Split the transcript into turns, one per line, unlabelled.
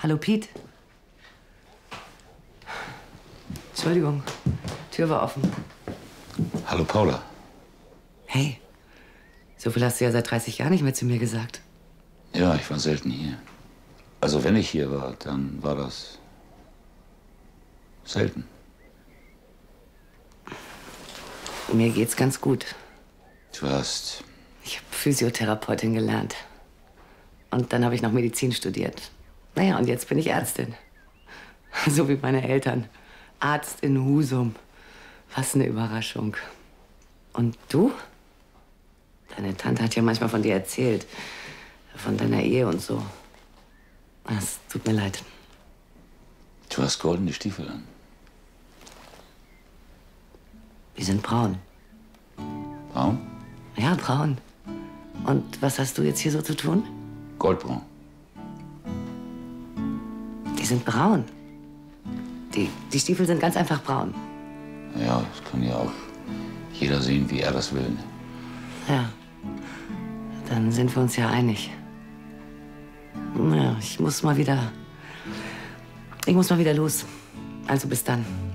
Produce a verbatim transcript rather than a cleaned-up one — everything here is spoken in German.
Hallo, Piet. Entschuldigung, Tür war offen.
Hallo, Paula.
Hey, so viel hast du ja seit dreißig Jahren nicht mehr zu mir gesagt.
Ja, ich war selten hier. Also wenn ich hier war, dann war das selten.
Mir geht's ganz gut.
Du hast...
Ich habe Physiotherapeutin gelernt. Und dann habe ich noch Medizin studiert. Naja, und jetzt bin ich Ärztin. So wie meine Eltern. Arzt in Husum. Was eine Überraschung. Und du? Deine Tante hat ja manchmal von dir erzählt. Von deiner Ehe und so. Es tut mir leid.
Du hast goldene Stiefel an.
Die sind braun.
Braun?
Ja, braun. Und was hast du jetzt hier so zu tun?
Goldbraun.
Die sind braun. Die, die Stiefel sind ganz einfach braun.
Ja, das kann ja auch jeder sehen, wie er das will. Ne?
Ja. Dann sind wir uns ja einig. Ja, ich muss mal wieder... Ich muss mal wieder los. Also bis dann.